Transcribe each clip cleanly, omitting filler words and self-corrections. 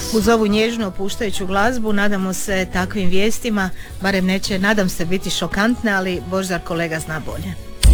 Uz ovu nježnu opuštajuću glazbu nadamo se takvim vijestima, barem neće, nadam se, biti šokantne, ali Boždar kolega zna bolje.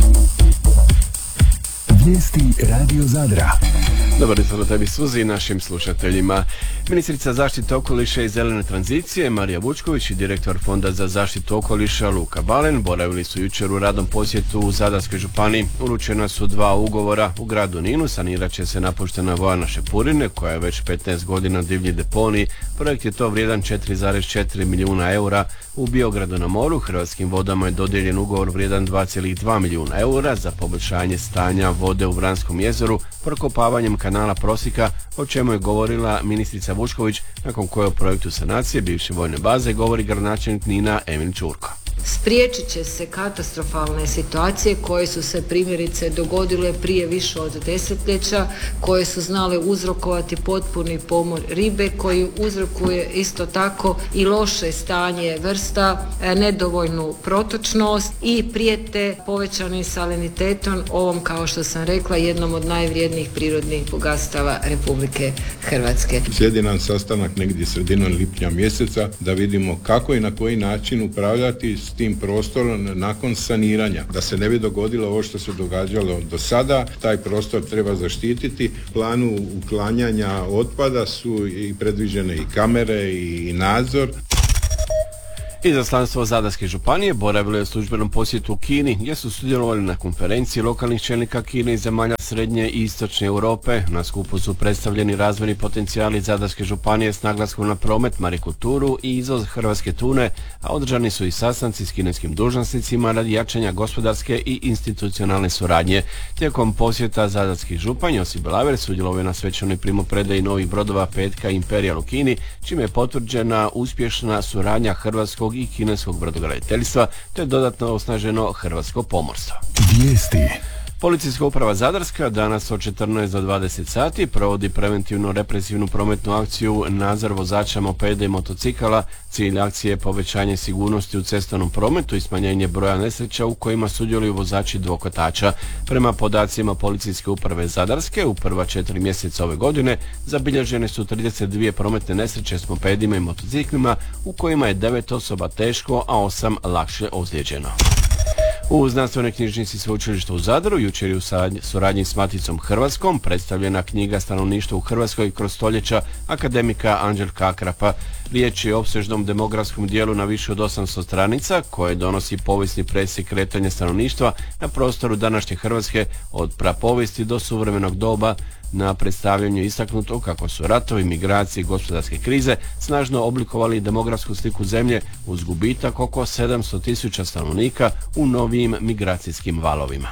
Vijesti Radio Zadra. Dobar jutro tebi, Suzi, i našim slušateljima. Ministrica zaštite okoliša i zelene tranzicije Marija Vučković i direktor Fonda za zaštitu okoliša Luka Balen boravili su jučer u radnom posjetu u Zadarskoj županiji. Uručena su 2 ugovora. U gradu Ninu sanirat će se napuštena vojarna Šepurine, koja je već 15 godina divlji deponij. Projekt je to vrijedan 4,4 milijuna eura. U Biogradu na moru Hrvatskim vodama je dodijeljen ugovor vrijedan 2,2 milijuna eura za poboljšanje stanja vode u Vranskom jezeru prokopavanjem kanala Prosika, o čemu je govorila ministrica Vučković, nakon koje o projektu sanacije bivše vojne baze govori gradonačelnik Nina Emil Čurko. Spriječit će se katastrofalne situacije koje su se primjerice dogodile prije više od desetljeća, koje su znale uzrokovati potpuni pomor ribe, koji uzrokuje isto tako i loše stanje vrsta, nedovoljnu protočnost i prijete povećanim salinitetom ovom, kao što sam rekla, jednom od najvrijednijih prirodnih bogatstava Republike Hrvatske. Slijedi nam sastanak negdje sredinom lipnja mjeseca da vidimo kako i na koji način upravljati s tim prostorom nakon saniranja. Da se ne bi dogodilo ovo što se događalo do sada, taj prostor treba zaštititi. U planu uklanjanja otpada su i predviđene i kamere i nadzor. Izaslanstvo Zadarske županije boravilo je u službenom posjetu u Kini, gdje su sudjelovali na konferenciji lokalnih čelnika Kine i zemalja srednje i istočne Europe. Na skupu su predstavljeni razvojni potencijali Zadarske županije s naglaskom na promet, marikulturu i izvoz hrvatske tune, a održani su i sastanci s kineskim dužnosnicima radi jačanja gospodarske i institucionalne suradnje. Tijekom posjeta Zadarski župan Josip Belaver sudjelovao je na svečanoj primopredaji novih brodova Petka i Imperial u Kini, čime je potvrđena uspješna suradnja hrvatskog i kineskog brodograditeljstva, te je dodatno osnaženo hrvatsko pomorstvo. Vijesti. Policijska uprava Zadarska danas od 14 do 20 sati provodi preventivnu represivnu prometnu akciju nadzor vozača mopeda i motocikala. Cilj akcije je povećanje sigurnosti u cestovnom prometu i smanjenje broja nesreća u kojima sudjeluju vozači dvokotača. Prema podacima Policijske uprave Zadarske, u prva 4 mjeseca ove godine zabilježene su 32 prometne nesreće s mopedima i motociklima, u kojima je 9 osoba teško, a 8 lakše ozlijeđeno. U znanstvenoj knjižnici Sveučilišta u Zadru jučer je u suradnji s Maticom Hrvatskom predstavljena knjiga Stanovništvo u Hrvatskoj kroz stoljeća akademika Anđelka Akrapa. Riječ je o opsežnom demografskom dijelu na više od 800 stranica koje donosi povijesni presjek kretanja stanovništva na prostoru današnje Hrvatske od prapovijesti do suvremenog doba. Na predstavljanju istaknuto kako su ratovi, migracije i gospodarske krize snažno oblikovali demografsku sliku zemlje uz gubitak oko 700.000 stanovnika u novijim migracijskim valovima.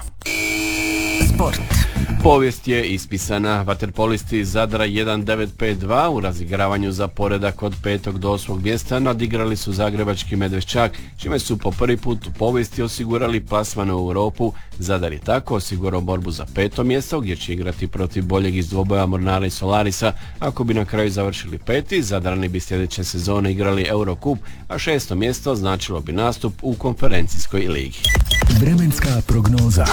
Sport. Povijest je ispisana. Vaterpolisti iz Zadra 1952 u razigravanju za poredak od 5. do 8. mjesta nadigrali su zagrebački Medveščak, čime su po prvi put u povijesti osigurali plasman u Europu. Zadar je tako osigurao borbu za 5. mjesto, gdje će igrati protiv boljeg iz dvoboja Mornara i Solarisa. Ako bi na kraju završili 5. Zadrani bi sljedeće sezone igrali Eurocup, a 6. mjesto značilo bi nastup u konferencijskoj ligi. Vremenska prognoza.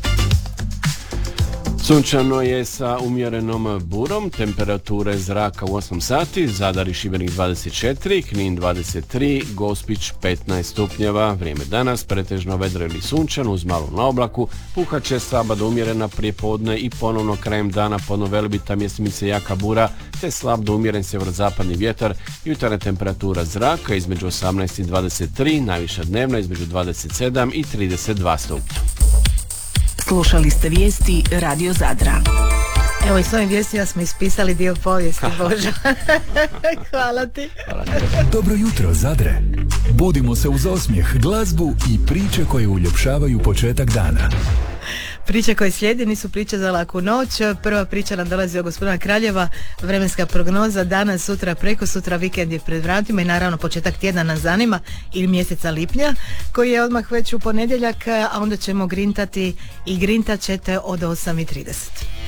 Sunčano je sa umjerenom burom, temperature zraka u 8 sati, Zadar i Šibenik 24, Knin 23, Gospić 15 stupnjeva. Vrijeme danas pretežno vedro ili sunčano uz malu na oblaku, puhat će slaba do umjerena prijepodne i ponovno krajem dana po Velebita mjestimice jaka bura, te slab do umjeren sjeverozapadni vjetar. Jutarnja temperatura zraka između 18 i 23, najviša dnevna između 27 i 32 stupnja. Slušali ste vijesti Radio Zadra. Evo i s ovim vijestima smo ispisali dio povijesti, Božo. Hvala ti. Dobro jutro, Zadre. Budimo se uz osmijeh, glazbu i priče koje uljepšavaju početak dana. Priče koje slijedi nisu priče za laku noć. Prva priča nam dolazi od gospodina Kraljeva. Vremenska prognoza danas, sutra, preko sutra, vikend je pred vratima i naravno početak tjedna nas zanima, ili mjeseca lipnja, koji je odmah već u ponedjeljak, a onda ćemo grintati i grintat ćete od 8:30.